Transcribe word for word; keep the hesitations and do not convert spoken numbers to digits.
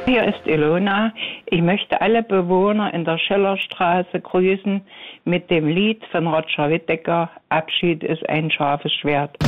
Hier ist Ilona. Ich möchte alle Bewohner in der Schillerstraße grüßen mit dem Lied von Roger Whittaker, Abschied ist ein scharfes Schwert.